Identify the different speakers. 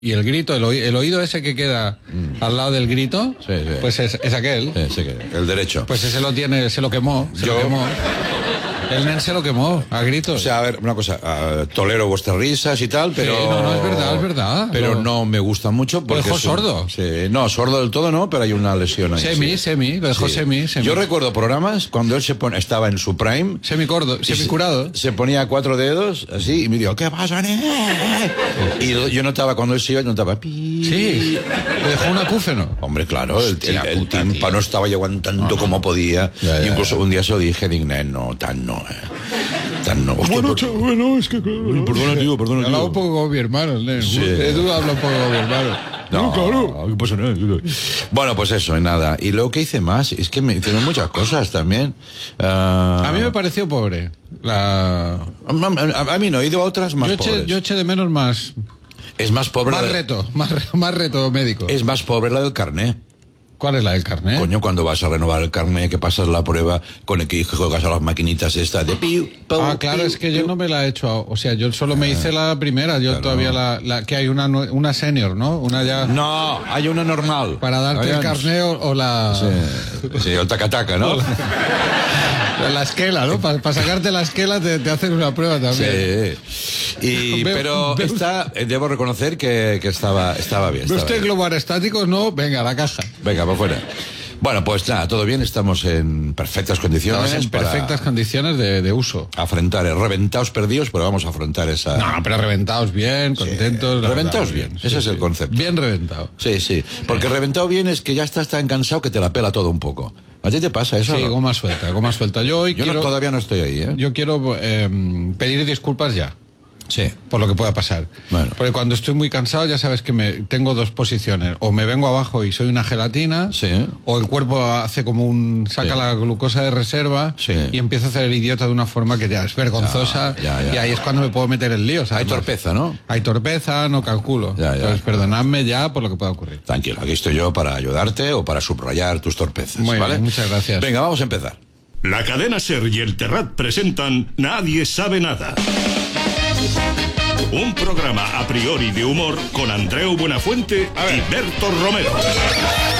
Speaker 1: Y el grito, el oído ese que queda al lado del grito,
Speaker 2: Sí.
Speaker 1: pues es aquel.
Speaker 2: Sí, el derecho.
Speaker 1: Pues ese lo tiene, se lo quemó. Lo quemó. El nen se lo quemó, a gritos.
Speaker 2: O sea, a ver, una cosa, tolero vuestras risas y tal, pero...
Speaker 1: Sí, no, es verdad.
Speaker 2: Pero no me gustan mucho porque...
Speaker 1: Lo dejó sordo.
Speaker 2: Sí, no, sordo del todo no, pero hay una lesión ahí.
Speaker 1: Lo dejó semi.
Speaker 2: Yo recuerdo programas cuando él estaba en su prime...
Speaker 1: Semicurado.
Speaker 2: Se ponía 4 dedos, así, y me dijo, ¿qué pasa, nen? Y yo notaba, cuando él se iba, notaba...
Speaker 1: Sí, le dejó un acúfeno.
Speaker 2: Hombre, claro, el tímpano estaba yo aguantando como podía.
Speaker 1: Ya.
Speaker 2: Incluso un día se lo dije, no, tan no. Hostia,
Speaker 3: Bueno, es que...
Speaker 2: Perdona, tío.
Speaker 1: Habla un poco como mi hermano, el nen.
Speaker 2: Sí.
Speaker 1: Tú hablas un poco como mi hermano.
Speaker 2: No,
Speaker 3: claro.
Speaker 2: ¿qué pasa? Bueno, pues eso, y nada. Y luego que hice más, es que me hicieron muchas cosas también.
Speaker 1: A mí me pareció pobre.
Speaker 2: A mí no, he ido a otras más pobres.
Speaker 1: Yo eché de menos más
Speaker 2: Es más pobre
Speaker 1: más reto médico.
Speaker 2: Es más pobre la del carné.
Speaker 1: ¿Cuál es la del carnet?
Speaker 2: Coño, cuando vas a renovar el carné, que pasas la prueba con el que juegas a las maquinitas estas de piu,
Speaker 1: claro, es que yo no me la he hecho. O sea, yo solo me hice la primera. Yo todavía la que hay una senior, ¿no? Una ya.
Speaker 2: No, hay una normal.
Speaker 1: Para darte el carné o la.
Speaker 2: Sí, el taca-taca, ¿no?
Speaker 1: La esquela, ¿no? Para sacarte la esquela te hacen una prueba también.
Speaker 2: Sí. Pero debo reconocer que estaba bien.
Speaker 1: ¿Ve usted globo aerostáticos? No, venga, a la caja.
Speaker 2: Venga, para afuera. Bueno, pues nada, todo bien, estamos en perfectas condiciones.
Speaker 1: Estamos en perfectas condiciones de uso.
Speaker 2: Afrontar, reventados perdidos, pero vamos a afrontar esa...
Speaker 1: No, pero reventados bien, contentos.
Speaker 2: Reventados bien, ese es el concepto.
Speaker 1: Bien reventado.
Speaker 2: Sí, porque reventado bien es que ya estás tan cansado que te la pela todo un poco. ¿A ti te pasa eso?
Speaker 1: Sí, goma suelta. Yo
Speaker 2: todavía no estoy ahí, ¿eh?
Speaker 1: Yo quiero pedir disculpas ya.
Speaker 2: Sí.
Speaker 1: Por lo que pueda pasar.
Speaker 2: Bueno.
Speaker 1: Porque cuando estoy muy cansado ya sabes que tengo dos posiciones. O me vengo abajo y soy una gelatina,
Speaker 2: sí,
Speaker 1: o el cuerpo hace como saca la glucosa de reserva,
Speaker 2: sí,
Speaker 1: y empiezo a hacer el idiota de una forma que ya es vergonzosa.
Speaker 2: Ya.
Speaker 1: Y ahí es cuando me puedo meter en líos.
Speaker 2: Hay torpeza, ¿no?
Speaker 1: Hay torpeza, no calculo. Entonces perdonadme ya por lo que pueda ocurrir.
Speaker 2: Tranquilo, aquí estoy yo para ayudarte o para subrayar tus torpezas.
Speaker 1: Muy
Speaker 2: ¿vale?
Speaker 1: bien, muchas gracias.
Speaker 2: Venga, vamos a empezar.
Speaker 3: La cadena SER y el Terrat presentan Nadie sabe nada. Un programa a priori de humor con Andreu Buenafuente y Berto Romero.